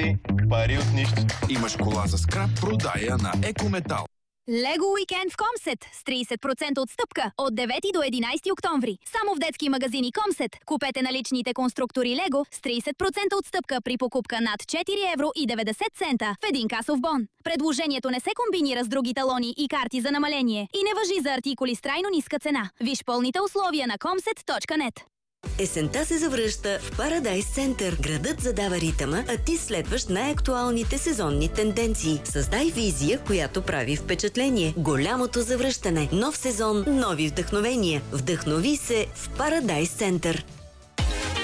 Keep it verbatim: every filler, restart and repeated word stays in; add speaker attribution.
Speaker 1: пари, пари от нищо.
Speaker 2: Имаш кола за скрап, продая на Екометал.
Speaker 3: Лего уикенд в Комсет с трийсет процента отстъпка от девети до единайсети октомври. Само в детски магазини Комсет. Купете наличните конструктори Лего с трийсет процента отстъпка при покупка над четири евро и деветдесет цента в един касов бон. Предложението не се комбинира с други талони и карти за намаление и не важи за артикули с трайно ниска цена. Виж пълните условия на комсет точка нет.
Speaker 4: Есента се завръща в Парадайс Център. Градът задава ритъма, а ти следваш най-актуалните сезонни тенденции. Създай визия, която прави впечатление. Голямото завръщане. Нов сезон, нови вдъхновения. Вдъхнови се в Парадайс Център.